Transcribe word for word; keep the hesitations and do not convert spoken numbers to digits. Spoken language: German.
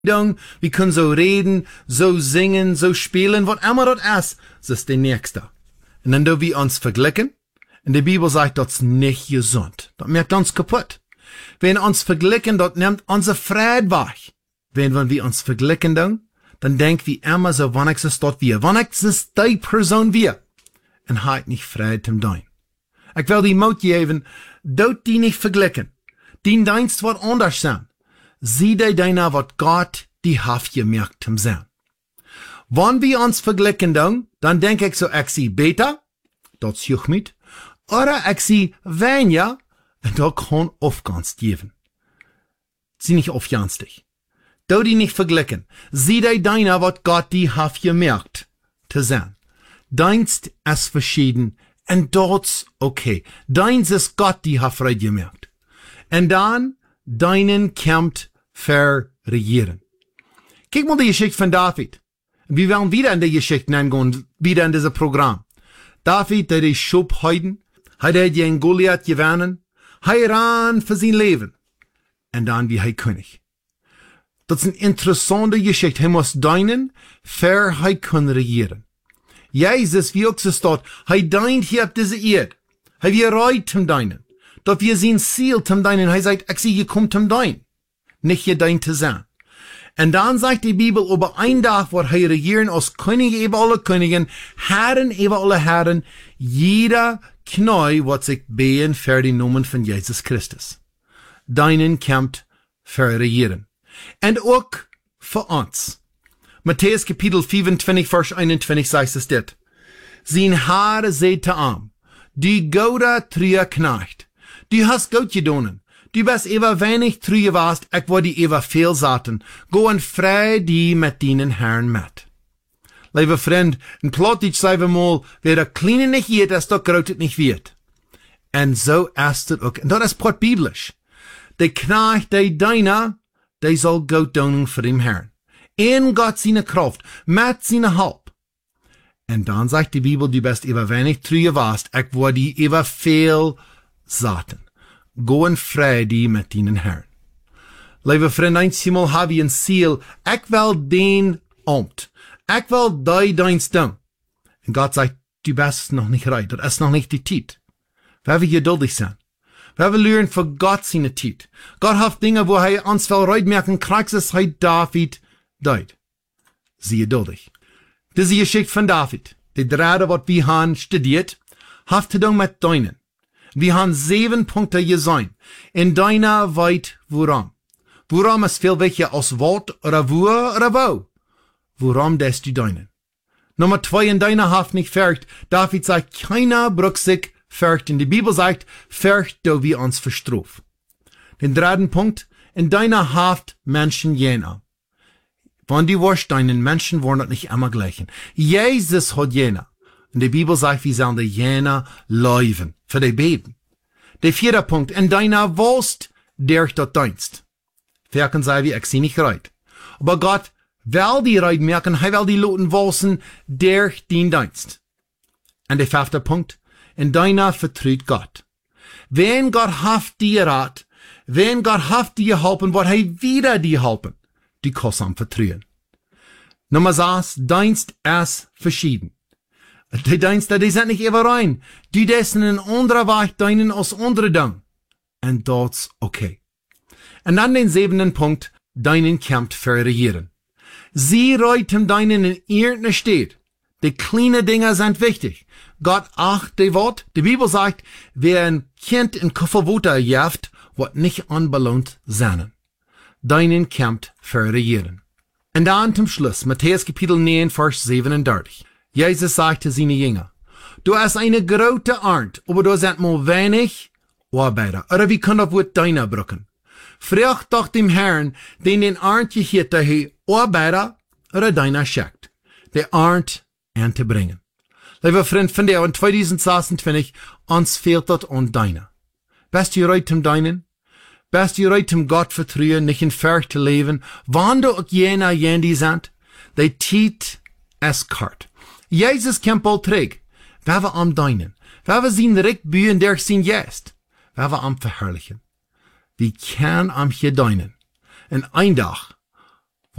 Ding, wir können so reden, so singen, so spielen, was immer das ist, das ist der Nächste. Und dann do wir uns vergleichen, und die Bibel sagt, das ist nicht gesund. Das macht uns kaputt. Wenn wir uns vergleichen, das nimmt unsere Freude weg. Wenn wir uns vergleichen, dann, dann denken wir immer so, wann ich es dort wir, wann ich es die Person wir. Und halt nicht Freude zum Dein. Ich will die Mut geben, dort die nicht vergleichen. Die Dienst wird anders sein. Sieh dir deiner, was Gott die Haft gemerkt zum sein. Wenn wir uns vergleichen dann, dann denke ich so, ich sie besser, das juch mit, oder ich sie weniger, und da kann aufgans geben. Sie nicht aufganstig. Da die nicht vergleichen. Sieh dir deiner, was Gott die Haft gemerkt zu sein. Dienst ist verschieden, und dort okay. Deins ist Gott die Haft gemerkt. Und dann, deinen kämpft verregieren. Kijk mal die Geschichte von David. Wir werden wieder in die Geschichte hineingehen, wieder in dieses Programm. David, der die Schub heiden, hat er gegen Goliath gewonnen, er ran für sein Leben. Und dann wie er König. Das ist eine interessante Geschichte. Er muss deinen, für er können regieren. Jesus, wie auch so steht, er deint hier auf diese Erde. Er wir reit zum deinen. Dort wir sein Ziel zum deinen. Er sagt, ich sie gekommen zum dein. Nicht gedeint zu sein. Und dann sagt die Bibel, über ein Tag wird er regieren als König über alle Königen, Herren über alle Herren, jeder Knie wird sich behen für die Namen von Jesus Christus. Deinen kämpft für regieren. Und auch für uns. Matthäus Kapitel vierundzwanzig, Vers einundzwanzig sagt es dit. Sein Haare seht arm, die Gouda trüe knecht, die hast gut gedonen. Du bist ever wenig trüge warst, ich wo die ever viel saten. Go en frei die mit deinen Herrn mit. Liebe Freund, in Plotitsch sagen wir mal, wer der Kleine nicht geht, ist der Grote nicht wird. Und so ist es auch. Und das ist pot biblisch. Der Knecht, der deiner, der soll gut tun für den Herrn. In Gott seine Kraft, mit seiner Halb. Und dann sagt die Bibel, du bist ever wenig trüge warst, ich wo die ever viel saten. Go en frei die mit deinen Herrn. Liebe Freund, einmal habe ich ein Ziel. Ich will den Amt. Ich will die Dienst tun. Und Gott sagt, du bist noch nicht reif. Das ist noch nicht die Zeit. Wir wollen geduldig sein. Wir wollen lernen für Gott seine Zeit. Gott hat Dinge, wo er uns will reut merken, kriegst es heute David deut. Sie geduldig. Diese Geschichte von David, die Drade, was wir haben studiert, hat zu tun mit deinen. Wir haben sieben Punkte gesehen. In deiner weit woran. Woran ist viel wichtiger als Wort oder wo oder wo. Woran des du deinen. Nummer zwei, in deiner Haft nicht fürcht. David sagt, keiner brucht sich fürcht. Und die Bibel sagt, fürcht, da wir uns verstruf. Den dritten Punkt, in deiner Haft Menschen jener. Wenn die warst, deinen Menschen wollen das nicht immer gleichen. Jesus hat jener. Und die Bibel sagt, wir sollen die jener leuven. Für die beten. Der vierte Punkt, in deiner Wurst, der ich dort dienst. Werken sei wie, ich sie nicht reit. Aber Gott will die reit merken, er will die Loten wursten, der ich den dienst. Und der fünfte Punkt, in deiner vertraut Gott. Wenn Gott haft dir rat, wenn Gott haft dir helfen, wird er wieder dir helfen. Die kostsam vertrauen. Nummer sechs, Dienst ist verschieden. Die Dienste, die sind nicht immer rein. Die dessen in anderer Weg deinen als andere Ding. Und das okay. Und dann den siebenten Punkt, deinen kämpft für regieren. Sie reuten deinen in irgendeiner Stadt. Die kleinen Dinge sind wichtig. Gott acht die Wort. Die Bibel sagt, wer ein Kind in Kofferwuter jaft, wird nicht unbelohnt sein. Deinen kämpft für regieren. Und dann zum Schluss, Matthäus Kapitel neun, Vers siebenunddreißig. Jesus sagte seine Jünger, du hast eine große Ernte, aber du sind nur wenig Arbeiter. Oder wie kann das Wort deiner brücken? Frag doch dem Herrn, den den Ernte hier daher Arbeiter oder deiner schickt, der Ernte anzubringen. Lieber Freund, von der in zwanzig sechsundzwanzig, uns fehlt das an deiner. Bist du bereit zum deinen? Bist du bereit zum Gott vertrauen, nicht in Furcht zu leben? Wann du auch jener jendi sind, die Zeit ist kort. Jesus kämpft bald träg. Wer wir am deinen. Wer wir sein Recht bühen, der sein Jest. Wer wir am verherrlichen. Wie kann am hier deinen. Und ein Tag